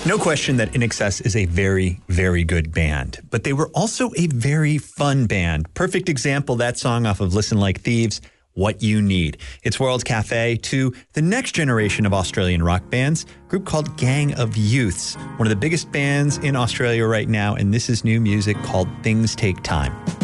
No question that INXS is a very, very good band, but they were also a very fun band. Perfect example, that song off of Listen Like Thieves, What You Need. It's World Cafe to the next generation of Australian rock bands, a group called Gang of Youths, one of the biggest bands in Australia right now, and this is new music called Things Take Time.